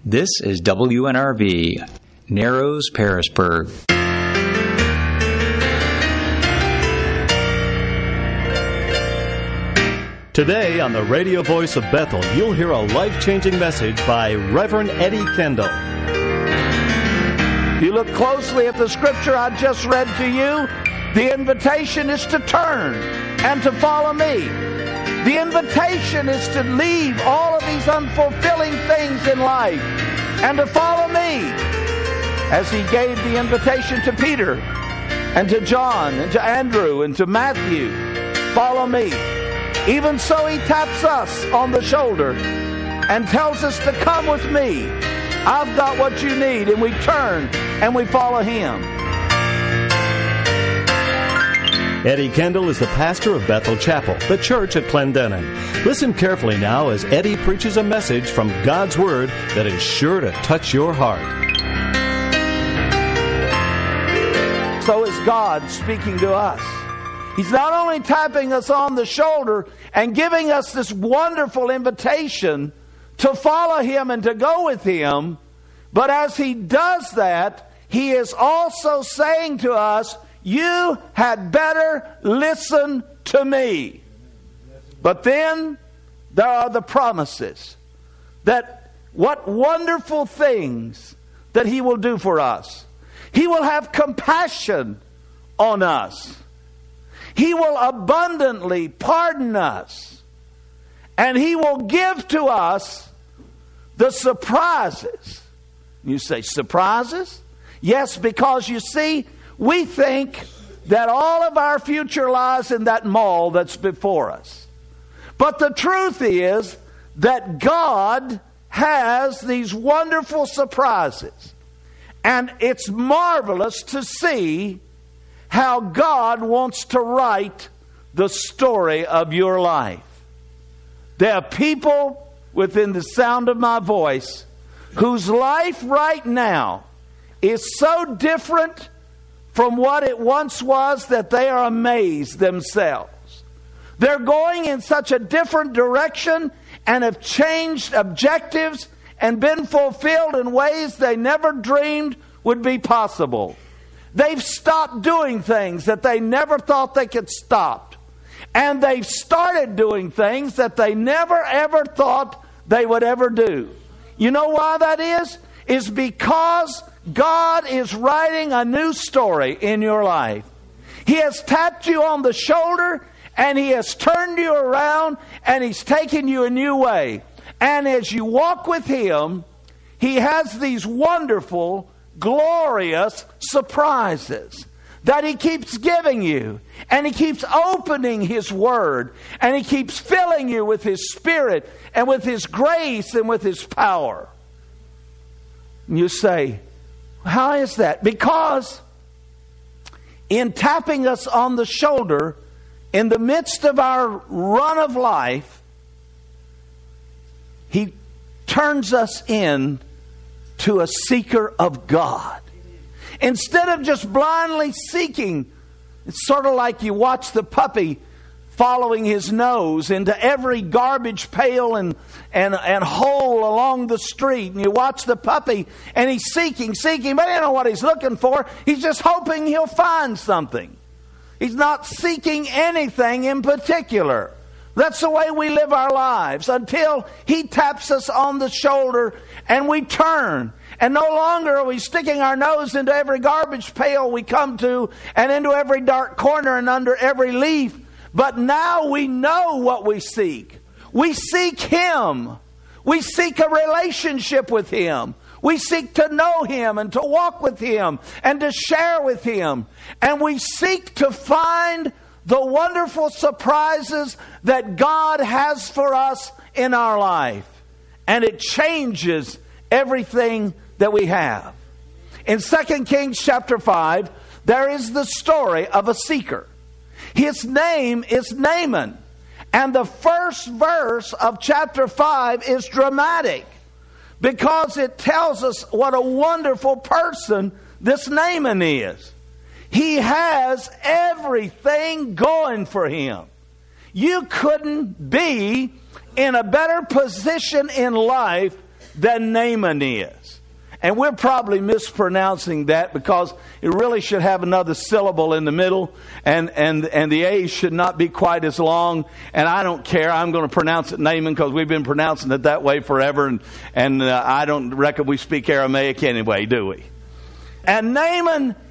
This is WNRV, Narrows, Pearisburg. Today on the radio voice of Bethel, you'll hear a life-changing message by Reverend Eddie Kendall. You look closely at the scripture I just read to you. The invitation is to turn and to follow me. The invitation is to leave all of these unfulfilling things in life and to follow me. As he gave the invitation to Peter and to John and to Andrew and to Matthew, follow me. Even so, he taps us on the shoulder and tells us to come with me. I've got what you need. And we turn and we follow him. Eddie Kendall is the pastor of Bethel Chapel, the church at Clendenin. Listen carefully now as Eddie preaches a message from God's Word that is sure to touch your heart. So is God speaking to us. He's not only tapping us on the shoulder and giving us this wonderful invitation to follow him and to go with him, but as he does that, he is also saying to us, you had better listen to me. But then there are the promises that what wonderful things that he will do for us. He will have compassion on us. He will abundantly pardon us. And he will give to us the surprises. You say, surprises? Yes, because you see, we think that all of our future lies in that mall that's before us. But the truth is that God has these wonderful surprises. And it's marvelous to see how God wants to write the story of your life. There are people within the sound of my voice whose life right now is so different from what it once was that they are amazed themselves. They're going in such a different direction and have changed objectives and been fulfilled in ways they never dreamed would be possible. They've stopped doing things that they never thought they could stop. And they've started doing things that they never ever thought they would ever do. You know why that is? It's because God is writing a new story in your life. He has tapped you on the shoulder and he has turned you around and he's taken you a new way. And as you walk with him, he has these wonderful, glorious surprises that he keeps giving you. And he keeps opening his word. And he keeps filling you with his spirit and with his grace and with his power. And you say, how is that? Because in tapping us on the shoulder in the midst of our run of life, he turns us in to a seeker of God. Instead of just blindly seeking, it's sort of like you watch the puppy following his nose into every garbage pail and hole along the street. And you watch the puppy and he's seeking, but he don't know what he's looking for. He's just hoping he'll find something. He's not seeking anything in particular. That's the way we live our lives until he taps us on the shoulder and we turn. And no longer are we sticking our nose into every garbage pail we come to and into every dark corner and under every leaf. But now we know what we seek. We seek him. We seek a relationship with him. We seek to know him and to walk with him and to share with him. And we seek to find the wonderful surprises that God has for us in our life. And it changes everything that we have. In 2 Kings chapter 5, there is the story of a seeker. His name is Naaman. And the first verse of chapter 5 is dramatic because it tells us what a wonderful person this Naaman is. He has everything going for him. You couldn't be in a better position in life than Naaman is. And we're probably mispronouncing that because it really should have another syllable in the middle, and the A should not be quite as long. And I don't care. I'm going to pronounce it Naaman because we've been pronouncing it that way forever. And I don't reckon we speak Aramaic anyway, do we? And Naaman